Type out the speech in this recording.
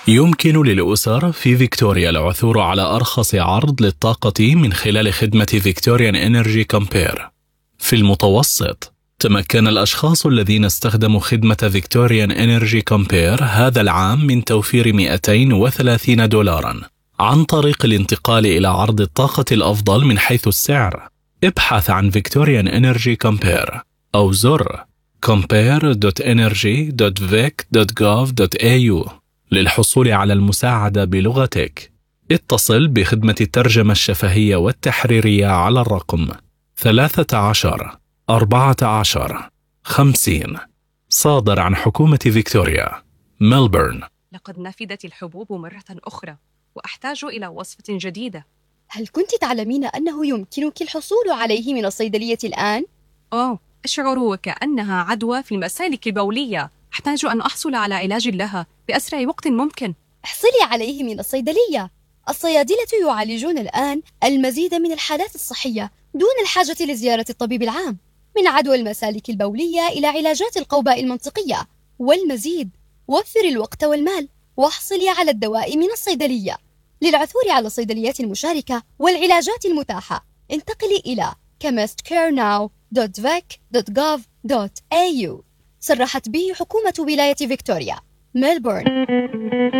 يمكن للأسر في فيكتوريا العثور على أرخص عرض للطاقة من خلال خدمة فيكتوريان إنرجي كومبير. في المتوسط، تمكن الأشخاص الذين استخدموا خدمة فيكتوريان إنرجي كومبير هذا العام من توفير $230 عن طريق الانتقال إلى عرض الطاقة الأفضل من حيث السعر. ابحث عن فيكتوريان إنرجي كومبير أو زر compare.energy.vic.gov.au للحصول على المساعدة بلغتك. اتصل بخدمة الترجمة الشفهية والتحريرية على الرقم 13 14 50 صادر عن حكومة فيكتوريا، ملبورن. لقد نفدت الحبوب مرة أخرى وأحتاج إلى وصفة جديدة. هل كنت تعلمين أنه يمكنك الحصول عليه من الصيدلية الآن؟ أشعر وكأنها عدوى في المسالك البولية. أحتاج أن أحصل على علاج لها بأسرع وقت ممكن. احصلي عليه من الصيدلية. الصيادلة يعالجون الآن المزيد من الحالات الصحية دون الحاجة لزيارة الطبيب العام، من عدوى المسالك البولية إلى علاجات القوباء المنطقية والمزيد. وفري الوقت والمال واحصلي على الدواء من الصيدلية. للعثور على الصيدليات المشاركة والعلاجات المتاحة، انتقلي إلى chemistcarenow.vic.gov.au. صرحت به حكومة ولاية فيكتوريا، ملبورن.